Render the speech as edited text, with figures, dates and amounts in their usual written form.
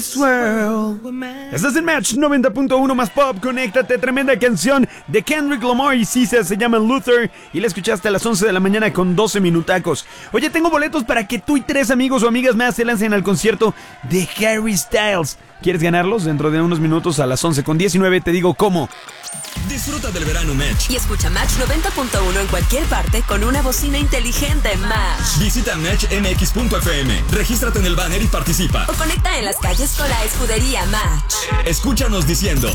Swirl. Estás en Match 90.1 más pop. Conéctate, tremenda canción de Kendrick Lamar y Cisa, se llama Luther y la escuchaste a las 11 de la mañana con 12 minutacos. Oye, tengo boletos para que tú y 3 amigos o amigas más se lancen al concierto de Harry Styles. ¿Quieres ganarlos? Dentro de unos minutos a las 11:19 te digo cómo. Disfruta del verano Match y escucha Match 90.1 en cualquier parte con una bocina inteligente Match. Visita matchmx.fm, regístrate en el banner y participa. O conecta en las calles con la escudería Match. Escúchanos diciendo